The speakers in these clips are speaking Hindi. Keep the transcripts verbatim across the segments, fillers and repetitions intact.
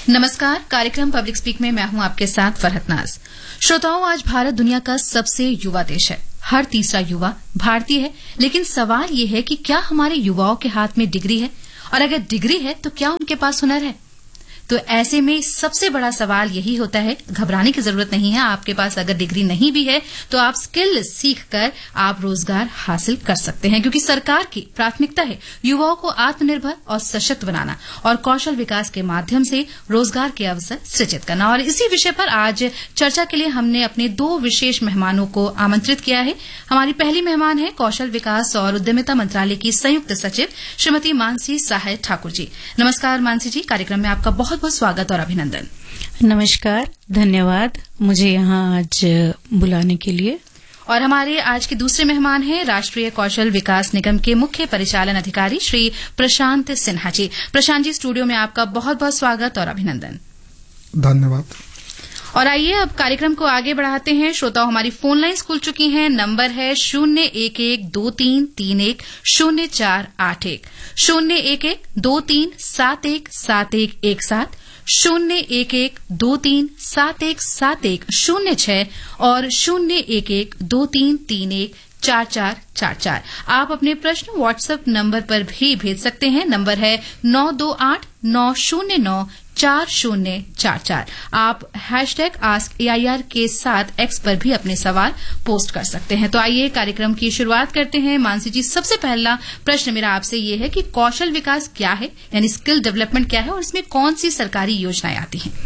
नमस्कार, कार्यक्रम पब्लिक स्पीक में मैं हूं आपके साथ फरहत नाज। श्रोताओं, आज भारत दुनिया का सबसे युवा देश है। हर तीसरा युवा भारतीय है, लेकिन सवाल ये है कि क्या हमारे युवाओं के हाथ में डिग्री है, और अगर डिग्री है तो क्या उनके पास हुनर है? तो ऐसे में सबसे बड़ा सवाल यही होता है, घबराने की जरूरत नहीं है। आपके पास अगर डिग्री नहीं भी है तो आप स्किल सीखकर आप रोजगार हासिल कर सकते हैं, क्योंकि सरकार की प्राथमिकता है युवाओं को आत्मनिर्भर और सशक्त बनाना और कौशल विकास के माध्यम से रोजगार के अवसर सृजित करना। और इसी विषय पर आज चर्चा के लिए हमने अपने दो विशेष मेहमानों को आमंत्रित किया है। हमारी पहली मेहमान है कौशल विकास और उद्यमिता मंत्रालय की संयुक्त सचिव श्रीमती मानसी सहाय ठाकुर जी। नमस्कार मानसी जी, कार्यक्रम में आपका बहुत बहुत स्वागत और अभिनंदन। नमस्कार, धन्यवाद मुझे यहाँ आज बुलाने के लिए। और हमारे आज के दूसरे मेहमान हैं राष्ट्रीय कौशल विकास निगम के मुख्य परिचालन अधिकारी श्री प्रशांत सिन्हा जी। प्रशांत जी, स्टूडियो में आपका बहुत बहुत स्वागत और अभिनंदन। धन्यवाद। और आइए अब कार्यक्रम को आगे बढ़ाते हैं। श्रोताओं, हमारी फोन लाइन्स खुल चुकी हैं। नंबर है शून्य एक एक दो तीन तीन एक शून्य चार आठ एक, शून्य एक एक दो तीन सात एक सात एक एक सात, शून्य एक एक दो तीन सात एक सात एक शून्य छह और शून्य एक एक दो तीन तीन एक चार चार चार चार। आप अपने प्रश्न व्हाट्सएप नंबर पर भी भेज सकते हैं। नंबर है नौ दो आठ नौ शून्य नौ चार शून्य चार चार। आप हैशटैग आस्क एआईआर के साथ एक्स पर भी अपने सवाल पोस्ट कर सकते हैं। तो आइए कार्यक्रम की शुरुआत करते हैं। मानसी जी, सबसे पहला प्रश्न मेरा आपसे ये है कि कौशल विकास क्या है, यानी स्किल डेवलपमेंट क्या है, और इसमें कौन सी सरकारी योजनाएं आती हैं?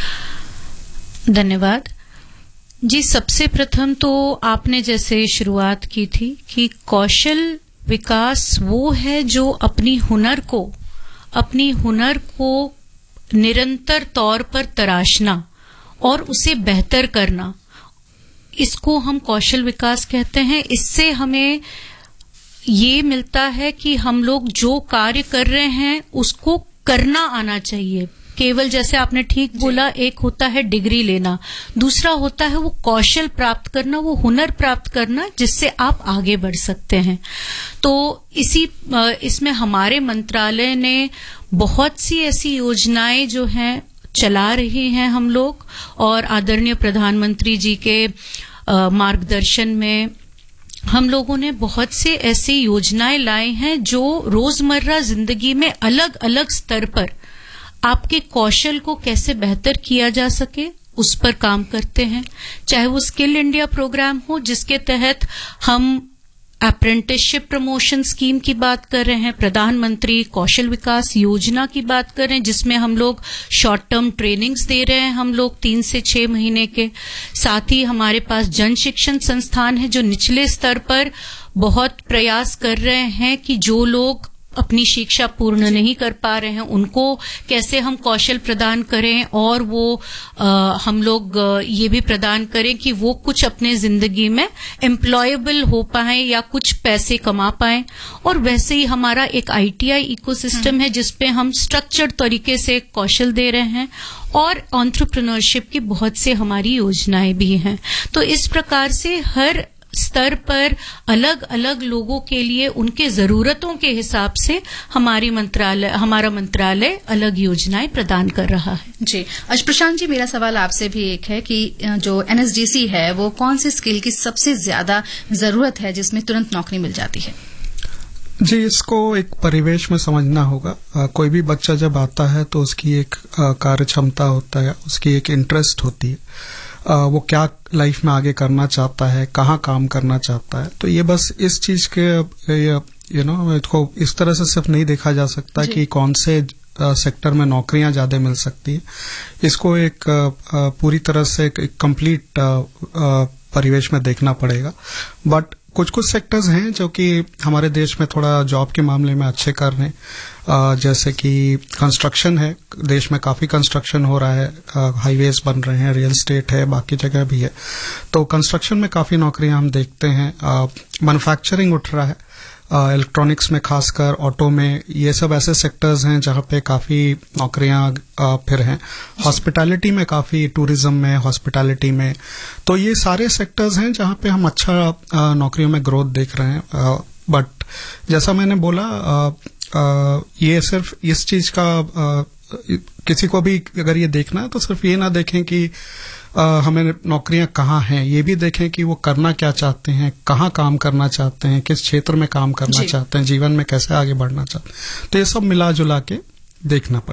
धन्यवाद जी। सबसे प्रथम तो आपने जैसे शुरुआत की थी कि कौशल विकास वो है जो अपनी हुनर को अपनी हुनर को निरंतर तौर पर तराशना और उसे बेहतर करना, इसको हम कौशल विकास कहते हैं। इससे हमें ये मिलता है कि हम लोग जो कार्य कर रहे हैं उसको करना आना चाहिए। केवल जैसे आपने ठीक बोला, एक होता है डिग्री लेना, दूसरा होता है वो कौशल प्राप्त करना, वो हुनर प्राप्त करना जिससे आप आगे बढ़ सकते हैं। तो इसी इसमें हमारे मंत्रालय ने बहुत सी ऐसी योजनाएं जो हैं चला रही हैं हम लोग, और आदरणीय प्रधानमंत्री जी के मार्गदर्शन में हम लोगों ने बहुत से ऐसी योजनाएं लाई हैं जो रोजमर्रा जिंदगी में अलग अलग स्तर पर आपके कौशल को कैसे बेहतर किया जा सके उस पर काम करते हैं। चाहे वो स्किल इंडिया प्रोग्राम हो, जिसके तहत हम अप्रेंटिसशिप प्रमोशन स्कीम की बात कर रहे हैं, प्रधानमंत्री कौशल विकास योजना की बात कर रहे हैं, जिसमें हम लोग शॉर्ट टर्म ट्रेनिंग्स दे रहे हैं हम लोग तीन से छह महीने के। साथ ही हमारे पास जन शिक्षण संस्थान है जो निचले स्तर पर बहुत प्रयास कर रहे हैं कि जो लोग अपनी शिक्षा पूर्ण नहीं कर पा रहे हैं उनको कैसे हम कौशल प्रदान करें, और वो आ, हम लोग ये भी प्रदान करें कि वो कुछ अपने जिंदगी में एम्प्लॉयबल हो पाए या कुछ पैसे कमा पाए। और वैसे ही हमारा एक आईटीआई इकोसिस्टम है जिसपे हम स्ट्रक्चर्ड तरीके से कौशल दे रहे हैं, और एंटरप्रेन्योरशिप की बहुत से हमारी योजनाएं भी हैं। तो इस प्रकार से हर स्तर पर अलग अलग लोगों के लिए उनके जरूरतों के हिसाब से हमारी मंत्रालय हमारा मंत्रालय अलग योजनाएं प्रदान कर रहा है। जी, आज प्रशांत जी, मेरा सवाल आपसे भी एक है कि जो एनएसडीसी है वो कौन सी स्किल की सबसे ज्यादा जरूरत है जिसमें तुरंत नौकरी मिल जाती है? जी, इसको एक परिवेश में समझना होगा। आ, कोई भी बच्चा जब आता है तो उसकी एक कार्य क्षमता होता है, उसकी एक इंटरेस्ट होती है, आ, वो क्या लाइफ में आगे करना चाहता है, कहाँ काम करना चाहता है। तो ये बस इस चीज के यू नो इसको इस तरह से सिर्फ नहीं देखा जा सकता कि कौन से सेक्टर में नौकरियां ज्यादा मिल सकती है। इसको एक आ, पूरी तरह से एक कंप्लीट परिवेश में देखना पड़ेगा। बट कुछ कुछ सेक्टर्स हैं जो कि हमारे देश में थोड़ा जॉब के मामले में अच्छे कर रहे हैं, जैसे कि कंस्ट्रक्शन है। देश में काफी कंस्ट्रक्शन हो रहा है, हाईवेज बन रहे हैं, रियल एस्टेट है, बाकी जगह भी है। तो कंस्ट्रक्शन में काफी नौकरियां हम देखते हैं। मैन्युफैक्चरिंग उठ रहा है, इलेक्ट्रॉनिक्स में, खासकर ऑटो में, ये सब ऐसे सेक्टर्स हैं जहां पे काफी नौकरियां फिर हैं। हॉस्पिटैलिटी में काफी, टूरिज्म में, हॉस्पिटैलिटी में, तो ये सारे सेक्टर्स हैं जहां पे हम अच्छा नौकरियों में ग्रोथ देख रहे हैं। बट जैसा मैंने बोला, ये सिर्फ इस चीज का किसी को भी अगर ये देखना है तो सिर्फ ये ना देखें कि आ, हमें नौकरियां कहाँ हैं, ये भी देखें कि वो करना क्या चाहते हैं, कहाँ काम करना चाहते हैं, किस क्षेत्र में काम करना चाहते हैं, जीवन में कैसे आगे बढ़ना चाहते हैं। तो ये सब मिला जुला के देखना पड़ेगा।